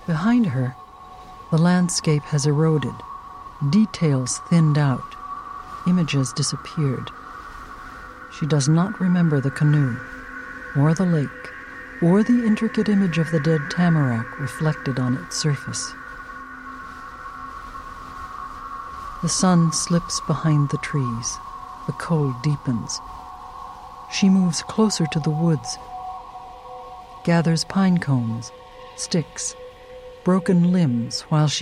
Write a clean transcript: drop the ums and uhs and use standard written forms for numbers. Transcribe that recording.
Behind her, the landscape has eroded, details thinned out, images disappeared. She does not remember the canoe, or the lake, or the intricate image of the dead tamarack reflected on its surface. The sun slips behind the trees. The cold deepens. She moves closer to the woods, gathers pine cones, sticks, broken limbs while she